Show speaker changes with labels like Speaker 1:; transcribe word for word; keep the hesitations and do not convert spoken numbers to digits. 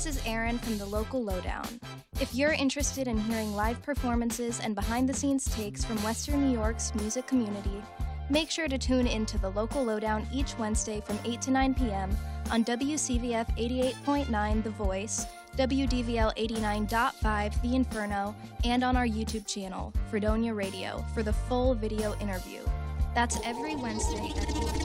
Speaker 1: This is Erin from the Local Lowdown. If you're interested in hearing live performances and behind-the-scenes takes from Western New York's music community, make sure to tune into the Local Lowdown each Wednesday from eight to nine p.m. on W C V F eighty-eight point nine The Voice, W D V L eighty-nine point five The Inferno, and on our YouTube channel, Fredonia Radio, for the full video interview. That's every Wednesday at eight